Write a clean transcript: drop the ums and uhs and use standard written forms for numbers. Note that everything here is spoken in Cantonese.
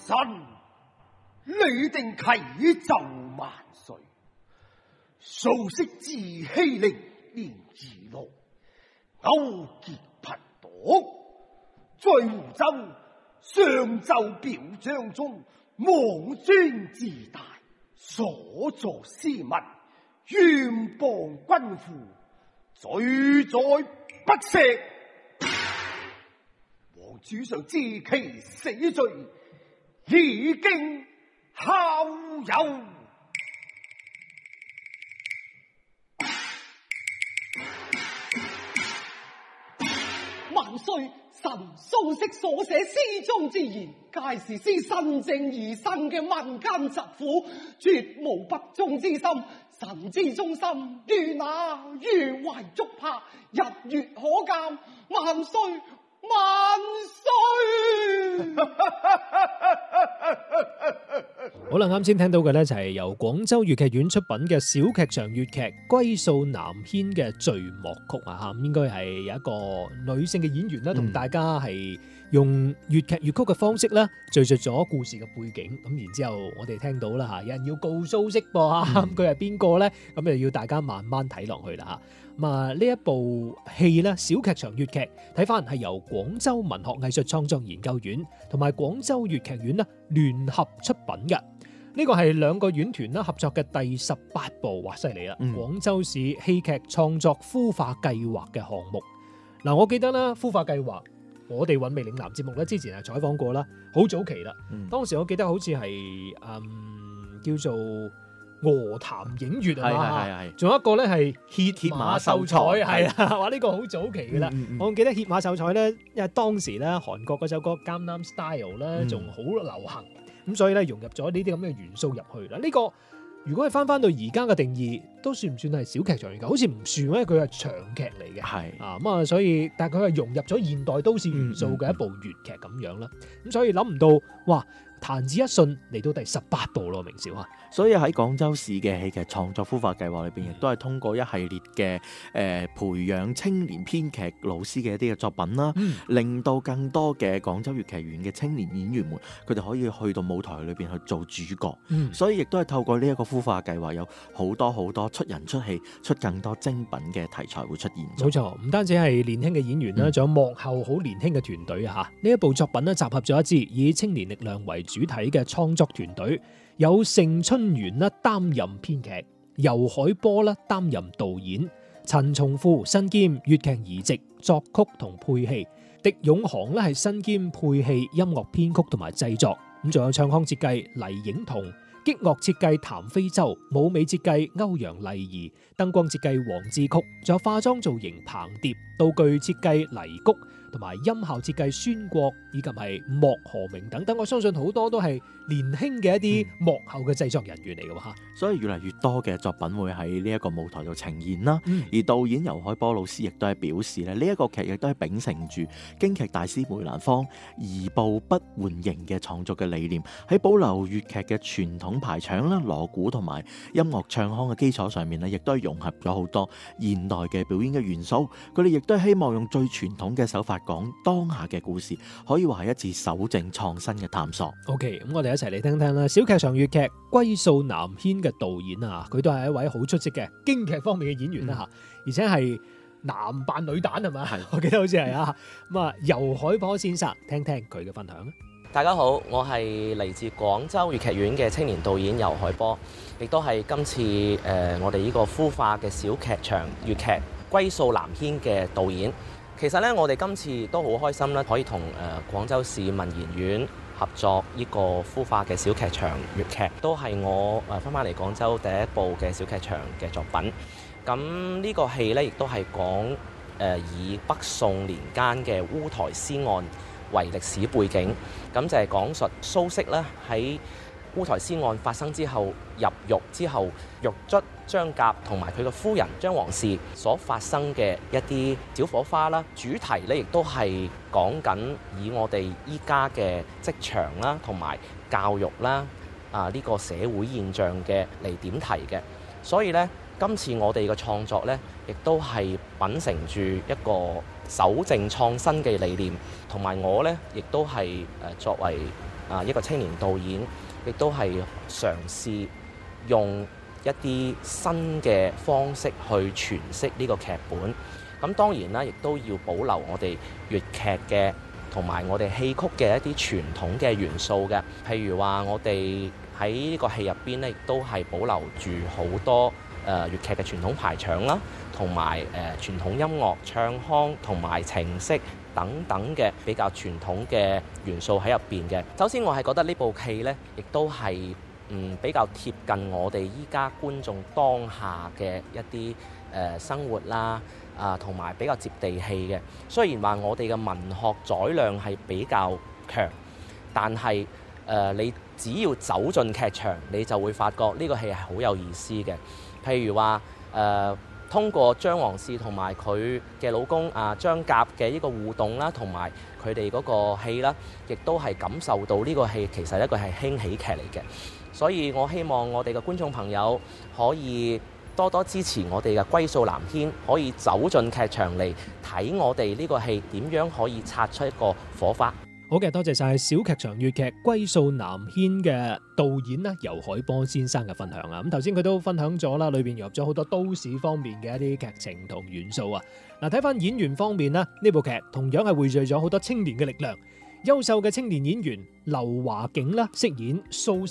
神，你定啟奏萬歲，素昔自欺凌連二路，勾結貧黨，在湖州上奏表彰中妄尊自大，所作斯文，冤邦君父，罪在不赦。皇主上知其死罪，已經效尤。 萬歲！臣素昔所寫詩中之言，皆是師新政而生嘅民間疾苦，絕無不忠之心。臣之忠心，如那如懷竹柏，日月可鑑。萬歲！萬歲！ 好啦，啱先聽到嘅呢就係由廣州粵劇院出品嘅小劇場粵劇《歸數南軒》嘅序幕曲啊，應該係有一個女性嘅演員啦，同大家係用粵劇粵曲嘅方式啦，敘述咗故事嘅背景。咁然之後我哋聽到啦，有人要告蘇軾噃嚇，佢係邊個呢？咁就要大家慢慢睇落去啦嚇。咁啊，呢一部戲咧，小劇場粵劇睇翻係由廣州文學藝術創作研究院同埋廣州粵劇院咧聯合出品嘅。呢個係兩個院團啦合作嘅第18部，哇犀利啦！廣州市戲劇創作孵化計劃嘅項目。嗱，我記得啦，孵化計劃，我哋韻味嶺南節目咧之前係採訪過啦，好早期啦。當時我記得好似係叫做鵝潭影月啊嘛，仲有一個咧係歇馬秀才，係啊，話呢個好早期嘅啦。我記得歇馬秀才咧，因為當時咧韓國嗰首歌《Gangnam Style》咧仲好流行，咁所以咧融入咗呢啲咁嘅元素入去啦。呢個如果係翻到而家嘅定義，都算唔算係小劇場嚟㗎？好似唔算，因為佢係長劇嚟嘅。係啊，咁啊，所以但係佢係融入咗現代都市元素嘅一部粵劇咁樣啦。咁所以諗唔到，哇！彈指一瞬嚟到第18部咯，明少啊！ 所以喺廣州市嘅戲劇創作孵化計劃裏邊，亦都係通過一系列嘅培養青年編劇老師嘅一啲嘅作品啦，令到更多嘅廣州粵劇院嘅青年演員們，佢哋可以去到舞台裏邊去做主角。所以亦都係透過呢一個孵化計劃，有好多出人出戲、出更多精品嘅題材會出現。 冇錯，唔單止係年輕嘅演員啦，仲有幕後好年輕嘅團隊啊！呢一部作品咧，集合咗一支以青年力量為主體嘅創作團隊，有盛春元啦擔任編劇，游海波啦擔任導演，陳松富身兼粵劇移植、作曲同配戲，狄永航咧係身兼配戲、音樂編曲同埋製作，咁仲有唱腔設計黎影彤、擊樂設計譚飛洲、舞美設計歐陽麗儀、燈光設計黃志曲，仲有化妝造型彭蝶、道具設計黎谷，同埋音效設計孫國，以及係莫何明等等，我相信好多都係年輕嘅一啲幕後嘅製作人員嚟嘅嚇。 所以越嚟越多嘅作品會喺呢一個舞台度呈現啦。而導演游海波老師亦都係表示咧，呢一個劇亦都係秉承住京劇大師梅蘭芳移步不換形嘅創作嘅理念，喺保留粵劇嘅傳統排場啦、鑼鼓同埋音樂唱腔嘅基礎上面咧，亦都係融合咗好多現代嘅表演嘅元素。佢哋亦都係希望用最傳統嘅手法講當下嘅故事，可以話係一次守正創新嘅探索。 OK， 咁我哋一齊嚟聽聽啦。小劇場粵劇《歸數南軒》嘅導演啊，佢都係一位好出色嘅京劇方面嘅演員啦嚇，而且係男扮女旦係嘛？我記得好似係啊。咁啊，游海波先生，聽聽佢嘅分享啊。 大家好，我係嚟自廣州粵劇院嘅青年導演游海波，亦都係今次我哋呢個孵化嘅小劇場粵劇《歸數南軒》嘅導演。其實咧，我哋今次都好開心啦，可以同廣州市民研院合作呢個孵化嘅小劇場粵劇，都係我翻嚟廣州第一部嘅小劇場嘅作品。咁呢個戲咧，亦都係講以北宋年間嘅烏台詩案為歷史背景，咁就係講述蘇軾咧喺烏台詩案發生之後入獄之後，獄卒張甲同埋佢嘅夫人張王氏所發生嘅一啲小火花啦。主題咧亦都係講緊以我哋依家嘅職場啦同埋教育啦呢個社會現象嘅嚟點題嘅。所以咧，今次我哋嘅創作咧，亦都係秉承住一個守正創新嘅理念，同埋我呢亦都係作為一個青年導演，亦都係嘗試用一啲新嘅方式去詮釋呢個劇本。咁當然啦，亦都要保留我哋粵劇嘅同埋我哋戲曲嘅一啲傳統嘅元素嘅。譬如話，我哋喺呢個戲入邊呢，亦都係保留住好多粵劇嘅傳統排場啦，同埋傳統音樂唱腔同埋情色等等嘅比較傳統嘅元素喺入邊嘅。首先，我係覺得呢部戲呢，亦都係比較貼近我哋依家觀眾當下嘅一啲生活啦，同埋比較接地氣嘅。雖然話我哋嘅文學載量係比較強，但係你只要走進劇場，你就會發覺呢個戲係好有意思嘅。譬如話通過張皇氏同埋佢嘅老公張甲嘅呢個互動啦，同埋佢哋嗰個戲啦，亦都係感受到呢個戲其實一個係輕喜劇嚟嘅。所以我希望我哋嘅觀眾朋友可以多多支持我哋嘅歸素南軒，可以走進劇場嚟睇我哋呢個戲點樣可以擦出一個火花。 好嘅，多謝晒小劇場粵劇《歸素南軒》嘅導演啦，游海波先生嘅分享啊！咁頭先佢都分享咗啦，裏邊融入咗好多都市方面嘅一啲劇情同元素啊！嗱，睇翻演員方面啦，呢部劇同樣係匯聚咗好多青年嘅力量，優秀嘅青年演員劉華景啦，飾演蘇